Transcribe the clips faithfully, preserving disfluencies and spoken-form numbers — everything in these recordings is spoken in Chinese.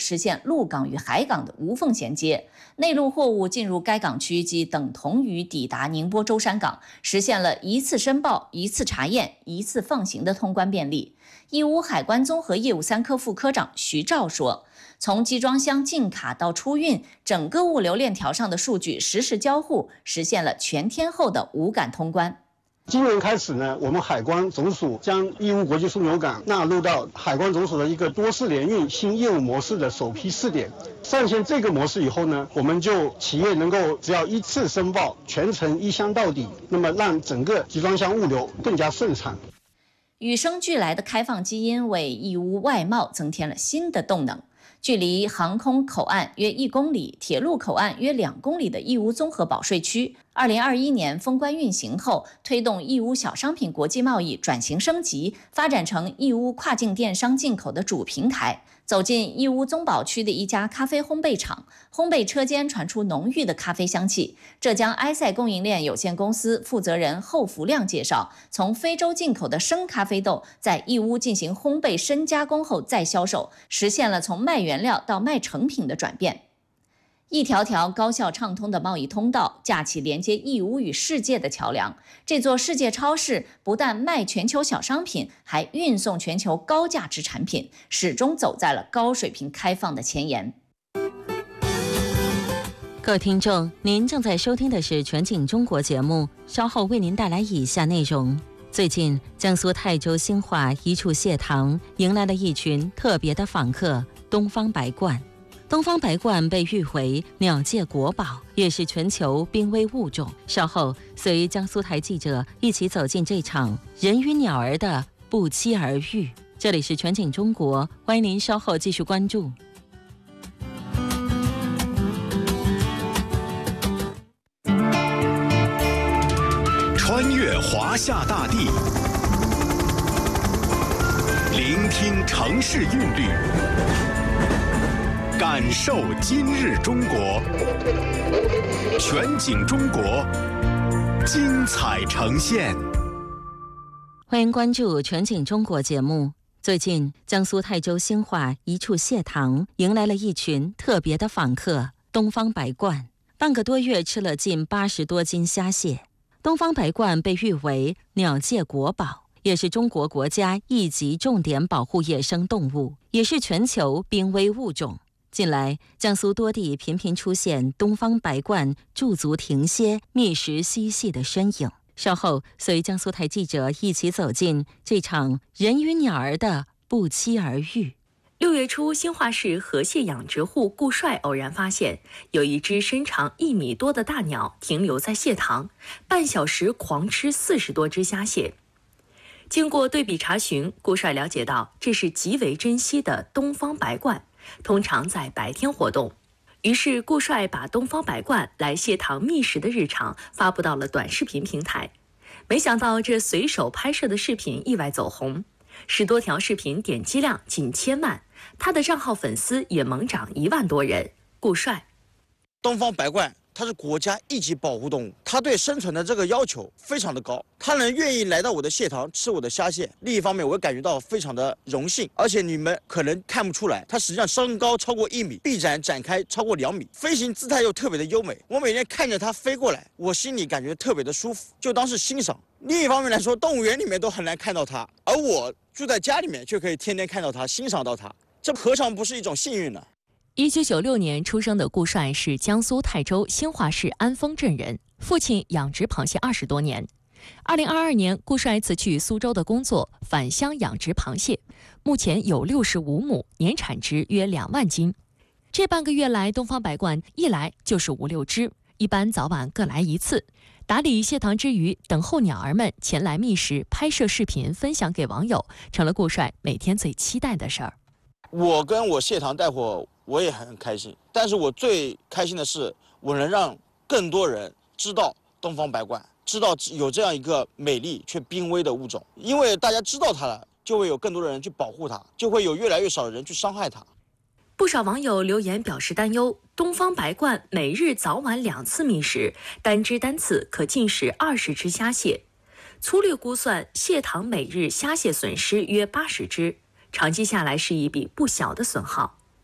实现陆港与海港的无缝衔接，内陆货物进入该港区即等同于抵达宁波舟山港，实现了一次申报、一次查验、一次放行的通关便利。义乌海关综合业务三科副科长徐照说，从集装箱进卡到出运，整个物流链条上的数据实时交互，实现了全天候的无感通关。 今年开始呢，我们海关总署将义乌国际枢纽港纳入到海关总署的一个多式联运新业务模式的首批试点。上线这个模式以后呢，我们就企业能够只要一次申报，全程一箱到底，那么让整个集装箱物流更加顺畅。 与生俱来的开放基因为义乌外贸增添了新的动能。距离航空口岸约一公里、铁路口岸约两公里的义乌综合保税区，二零二一年封关运行后，推动义乌小商品国际贸易转型升级，发展成义乌跨境电商进口的主平台。走进义乌宗保区的一家咖啡烘焙厂，烘焙车间传出浓郁的咖啡香气。浙江埃塞供应链有限公司负责人后福亮介绍，从非洲进口的生咖啡豆在义乌进行烘焙深加工后再销售，实现了从卖原料到卖成品的转变。一条条高效畅通的贸易通道，架起连接义乌与世界的桥梁。这座世界超市不但卖全球小商品，还运送全球高价值产品，始终走在了高水平开放的前沿。 各位听众，您正在收听的是全景中国节目，稍后为您带来以下内容。最近，江苏泰州兴化一处蟹塘迎来了一群特别的访客——东方白鹳。东方白鹳被誉为鸟界国宝，也是全球濒危物种。稍后随江苏台记者一起走进这场人与鸟儿的不期而遇。这里是全景中国，欢迎您稍后继续关注。 穿越华夏大地，聆听城市韵律，感受今日中国。全景中国，精彩呈现。 欢迎关注全景中国节目。最近，江苏泰州兴化一处蟹塘迎来了一群特别的访客——东方白鹳。半个多月吃了近八十多斤虾蟹。东方白鹳被誉为鸟界国宝，也是中国国家一级重点保护野生动物，也是全球濒危物种。近来，江苏多地频频出现东方白鹳驻足停歇、觅食嬉戏的身影。稍后，随江苏台记者一起走进这场人与鸟儿的不期而遇。 六月初，兴化市河蟹养殖户顾帅偶然发现，有一只身长一米多的大鸟停留在蟹塘，半小时狂吃四十多只虾蟹。经过对比查询，顾帅了解到，这是极为珍稀的东方白鹳，通常在白天活动。于是，顾帅把东方白鹳来蟹塘觅食的日常发布到了短视频平台。没想到，这随手拍摄的视频意外走红，十多条视频点击量近千万。他的账号粉丝也猛涨一万多人。顾帅， 东方白鹳它是国家一级保护动物，它对生存的这个要求非常的高。它能愿意来到我的蟹塘吃我的虾蟹，另一方面我感觉到非常的荣幸。而且你们可能看不出来，它实际上身高超过一米，臂展展开超过两米，飞行姿态又特别的优美。我每天看着它飞过来，我心里感觉特别的舒服，就当是欣赏。另一方面来说，动物园里面都很难看到它，而我住在家里面却可以天天看到它，欣赏到它。这何尝不是一种幸运呢？ 一九九六年出生的顾帅是江苏泰州兴化市安丰镇人，父亲养殖螃蟹二十多年。二零二二年，顾帅辞去苏州的工作，返乡养殖螃蟹，目前有六十五亩，年产值约两万斤。这半个月来，东方白鹳一来就是五六只，一般早晚各来一次。打理蟹塘之余，等候鸟儿们前来觅食，拍摄视频分享给网友，成了顾帅每天最期待的事儿。 我跟我蟹塘带货，我也很开心。但是我最开心的是，我能让更多人知道东方白鹳，知道有这样一个美丽却濒危的物种。因为大家知道它了，就会有更多的人去保护它，就会有越来越少的人去伤害它。 不少网友留言表示担忧，东方白鹳每日早晚两次觅食，单只单次可进食二十只虾蟹。粗略估算，蟹塘每日虾蟹损失约八十只。长期下来是一笔不小的损耗。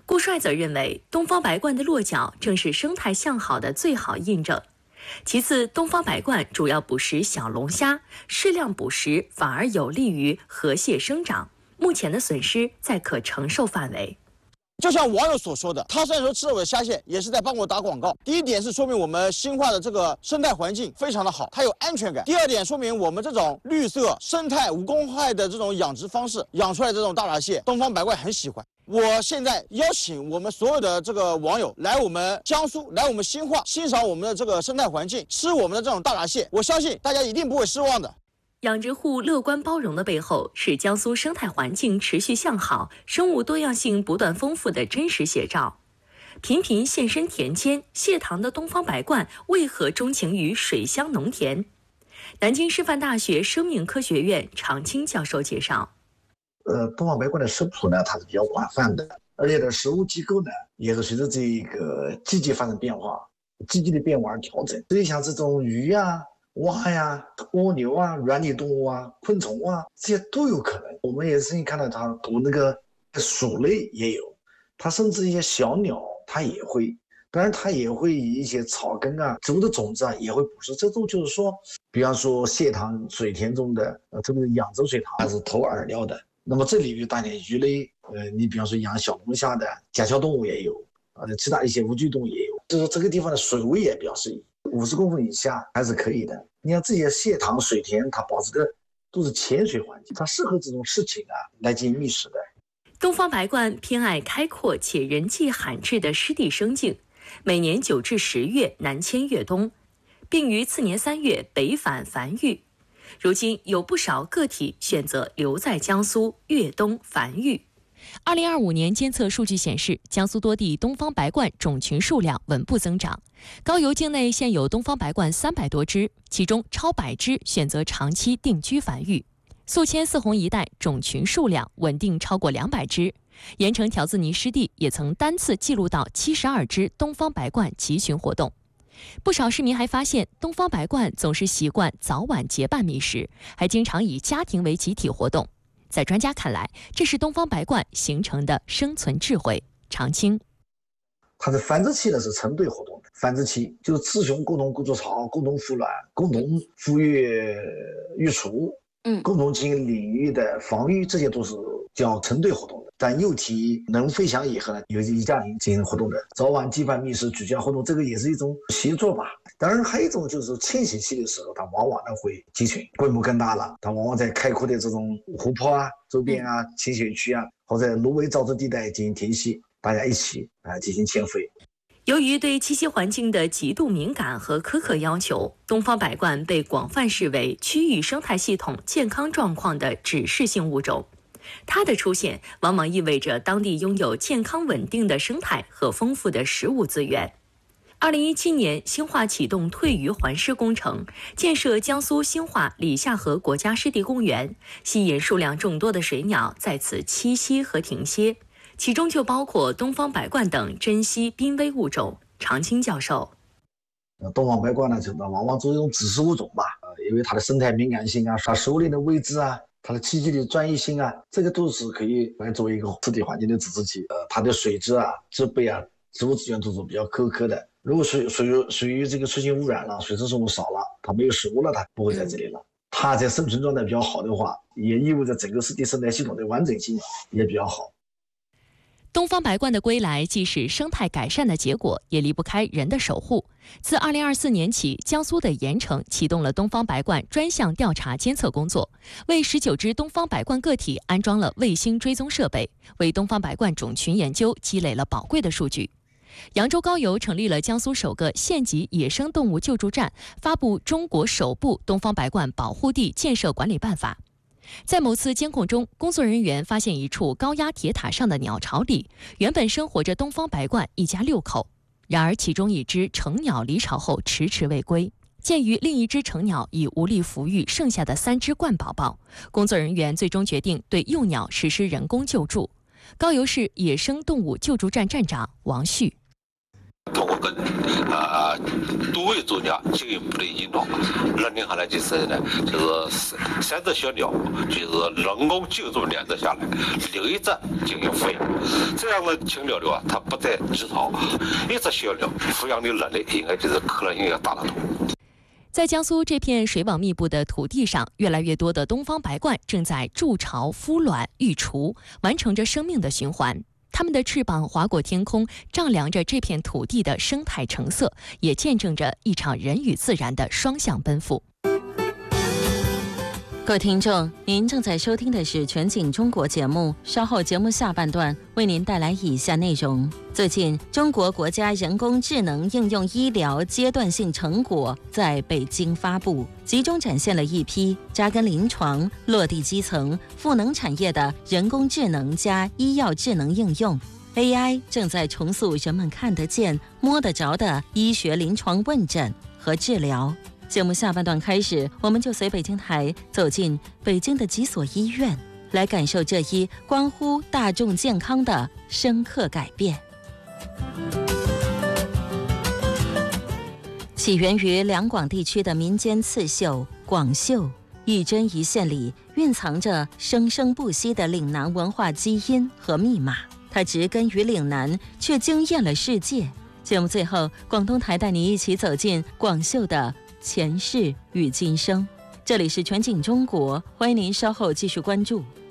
顾帅则认为，东方白鹳的落脚正是生态向好的最好印证。其次，东方白鹳主要捕食小龙虾，适量捕食反而有利于河蟹生长，目前的损失在可承受范围。 就像网友所说的，他虽然说吃了我的虾蟹，也是在帮我打广告。第一点是说明我们新化的这个生态环境非常的好，它有安全感。第二点说明我们这种绿色、生态无公害的这种养殖方式，养出来的这种大闸蟹，东方白鹳很喜欢。我现在邀请我们所有的这个网友来我们江苏，来我们新化，欣赏我们的这个生态环境，吃我们的这种大闸蟹，我相信大家一定不会失望的。 养殖户乐观包容的背后，是江苏生态环境持续向好、生物多样性不断丰富的真实写照。频频现身田间，蟹塘的东方白鹳为何钟情于水乡农田？南京师范大学生命科学院常青教授介绍， 呃，东方白鹳的食谱呢，它是比较广泛的，而且的食物机构呢，也是随着这个季节发生变化，季节的变化而调整。所以像这种鱼啊、蛙呀、蜗牛啊、软体动物啊、昆虫啊，这些都有可能。我们也是看到它读那个鼠类也有，它甚至一些小鸟它也会，当然它也会以一些草根啊、植物的种子啊也会捕食。这种就是说，比方说蟹塘水田中的，呃，特别是扬州水塘，它是投饵料的。那么这里有大点鱼类，呃，你比方说养小龙虾的甲壳动物也有，呃，其他一些无脊动物也有。就是这个地方的水位也比较适宜。五十公分以下还是可以的。你看这些蟹塘水田，它保持的都是浅水环境，它适合这种事情啊来进行觅食的。 东方白鹳偏爱开阔且人迹罕至的湿地生境，每年九至十月南迁越冬，并于次年三月北返繁育。如今有不少个体选择留在江苏越冬繁育。 二零二五年监测数据显示，江苏多地东方白鹳种群数量稳步增长。高邮境内现有东方白鹳三百多只，其中超百只选择长期定居繁育。宿迁泗洪一带种群数量稳定超过两百只。盐城条子泥湿地也曾单次记录到七十二只东方白鹳集群活动。不少市民还发现，东方白鹳总是习惯早晚结伴觅食，还经常以家庭为集体活动。在专家看来，这是东方白鹳形成的生存智慧。常青， 它的繁殖期呢是成对活动的，繁殖期就是雌雄共同构筑巢、共同孵卵、共同孵育育雏，嗯，共同进行领域的防御，这些都是叫成对活动的。但幼体能飞翔以后呢，有以家庭进行活动的，早晚结伴觅食、居家活动，这个也是一种协作吧。当然还有一种就是迁徙期的时候，它往往呢会集群，规模更大了，它往往在开阔的这种湖泊啊、周边啊、浅水区啊，或者芦苇沼泽地带进行停息，大家一起啊进行迁飞。 由于对栖息环境的极度敏感和苛刻要求，东方白鹳被广泛视为区域生态系统健康状况的指示性物种。它的出现往往意味着当地拥有健康稳定的生态和丰富的食物资源。二零一七年，兴化启动退渔还湿工程，建设江苏兴化里下河国家湿地公园，吸引数量众多的水鸟在此栖息和停歇，其中就包括东方白鹳等珍稀濒危物种。常青教授， 东方白鹳呢，就往往作为一种指示物种吧，呃，因为它的生态敏感性啊，它食物链的位置啊，它的栖息的专一性啊，这个都是可以来作为一个湿地环境的指示器。呃，它的水质啊、植被啊、植物资源都是比较苛刻的。如果水水水域这个水性污染了，水生生物少了，它没有食物了，它不会在这里了。它在生存状态比较好的话，也意味着整个湿地生态系统的完整性也比较好。 东方白鹳的归来既是生态改善的结果，也离不开人的守护。自二零二四年起，江苏的盐城启动了东方白鹳专项调查监测工作，为十九只东方白鹳个体安装了卫星追踪设备，为东方白鹳种群研究积累了宝贵的数据。扬州高邮成立了江苏首个县级野生动物救助站，发布中国首部东方白鹳保护地建设管理办法。在某次监控中，工作人员发现一处高压铁塔上的鸟巢里，原本生活着东方白鹳一家六口。然而，其中一只成鸟离巢后迟迟未归。鉴于另一只成鸟已无力抚育剩下的三只鹳宝宝，工作人员最终决定对幼鸟实施人工救助。高邮市野生动物救助站站长王旭。 通过跟啊多维作业进一步的引导。二年下来就是呢，就是三只小鸟，就是人工救助两只下来，留一只进行抚养。这样的禽鸟的话，它不再制造一只小鸟，抚养的能力应该就是可能性要大得多。 在江苏这片水网密布的土地上，越来越多的东方白鹳正在筑巢、孵卵、育雏，完成着生命的循环。它们的翅膀划过天空，丈量着这片土地的生态成色，也见证着一场人与自然的双向奔赴。 各位听众，您正在收听的是全景中国节目，稍后节目下半段为您带来以下内容。最近，中国国家人工智能应用医疗阶段性成果在北京发布，集中展现了一批扎根临床、落地基层、赋能产业的人工智能加医药智能应用。A I 正在重塑人们看得见、摸得着的医学临床问诊和治疗。节目下半段开始，我们就随北京台走进北京的几所医院，来感受这一关乎大众健康的深刻改变。起源于两广地区的民间刺绣广绣，一针一线里蕴藏着生生不息的岭南文化基因和密码。它植根于岭南，却惊艳了世界。节目最后，广东台带你一起走进广绣的前世与今生。这里是全景中国，欢迎您稍后继续关注。